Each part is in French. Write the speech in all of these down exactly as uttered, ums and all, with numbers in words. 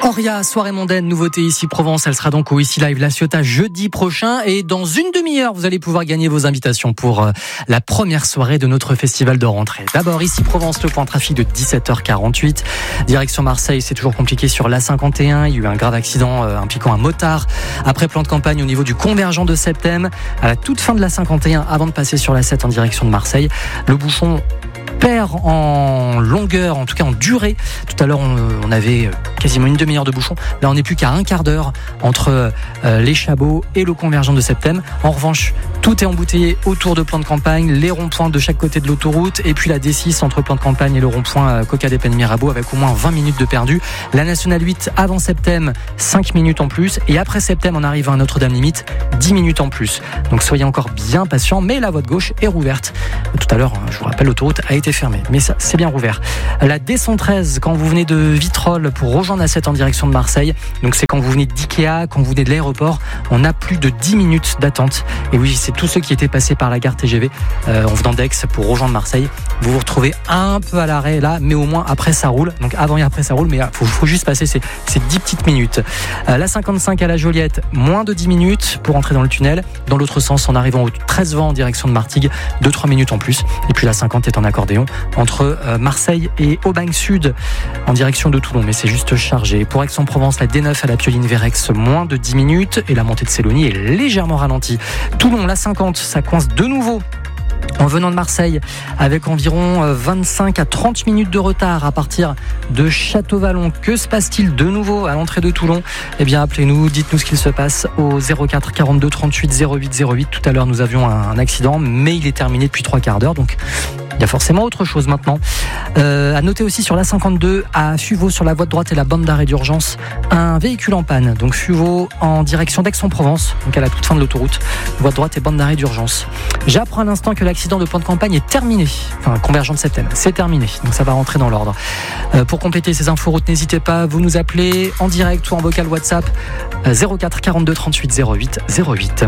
Oria, soirée mondaine, nouveauté ici Provence. Elle sera donc au Ici Live La Ciotat jeudi prochain. Et dans une demi-heure, vous allez pouvoir gagner vos invitations pour euh, la première soirée de notre festival de rentrée. D'abord, ici Provence, le point trafic de dix-sept heures quarante-huit. Direction Marseille, c'est toujours compliqué sur l'A cinquante et un. Il y a eu un grave accident euh, impliquant un motard. Après plan de campagne au niveau du convergent de Septem. À la toute fin de l'A cinquante et un, avant de passer sur l'A sept en direction de Marseille. Le bouchon perd en longueur, en tout cas en durée. Tout à l'heure, on, on avait quasiment une demi-heure de bouchon. Là, on n'est plus qu'à un quart d'heure entre euh, les Chabots et le convergent de Septem. En revanche, tout est embouteillé autour de plan de campagne, les ronds-points de chaque côté de l'autoroute, et puis la D six entre plan de campagne et le rond-point euh, Coca des Pennes Mirabeau, avec au moins vingt minutes de perdu. La nationale huit avant Septem, cinq minutes en plus, et après Septem, on arrive à Notre-Dame-Limite, dix minutes en plus. Donc soyez encore bien patients, mais la voie de gauche est rouverte. Tout à l'heure, je vous rappelle, l'autoroute a été fermée, mais ça, c'est bien rouvert. La D cent treize, quand vous venez de Vitrolles pour rejoindre l'A sept en direction de Marseille, donc c'est quand vous venez d'Ikea, quand vous venez de l'aéroport, on a plus de dix minutes d'attente. Et oui, c'est tous ceux qui étaient passés par la gare T G V euh, en venant d'Aix pour rejoindre Marseille. Vous vous retrouvez un peu à l'arrêt là, mais au moins après ça roule. Donc avant et après ça roule, mais il faut, faut juste passer ces, ces dix petites minutes. Euh, la cinquante-cinq à la Joliette, moins de dix minutes pour entrer dans le tunnel. Dans l'autre sens, en arrivant au treize vingt en direction de Martigues, deux trois minutes en plus. Et puis la cinquante est en accordéon entre euh, Marseille et Aubagne Sud en direction de Toulon, mais c'est juste chargé. Pour Aix-en-Provence, la D neuf à la Pioline-Vérex, moins de dix minutes, et la montée de Célonie est légèrement ralentie. Toulon, la cinquante, ça coince de nouveau en venant de Marseille, avec environ vingt-cinq à trente minutes de retard à partir de Château-Vallon. Que se passe-t-il de nouveau à l'entrée de Toulon ? Eh bien, appelez-nous, dites-nous ce qu'il se passe au zéro quatre quarante-deux trente-huit zéro huit zéro huit. Tout à l'heure, nous avions un accident, mais il est terminé depuis trois quarts d'heure, donc il y a forcément autre chose maintenant. Euh, à noter aussi sur l'A cinquante-deux, à Fuveau, sur la voie de droite et la bande d'arrêt d'urgence, un véhicule en panne. Donc Fuveau en direction d'Aix-en-Provence, donc à la toute fin de l'autoroute, voie de droite et bande d'arrêt d'urgence. J'apprends à l'instant que l'accident de plan de campagne est terminé. Enfin, convergent de Septem, c'est terminé. Donc ça va rentrer dans l'ordre. Euh, pour compléter ces infos routes, n'hésitez pas, vous nous appelez en direct ou en vocal WhatsApp zéro quatre quarante-deux trente-huit zéro huit zéro huit.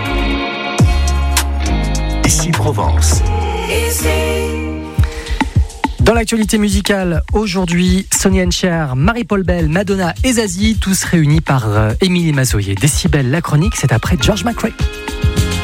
Ici Provence. Dans l'actualité musicale, aujourd'hui, Sonny and Cher, Marie-Paul Bell, Madonna et Zazie, tous réunis par euh, Émilie Mazoyer. Décibel, la chronique, c'est après George McRae.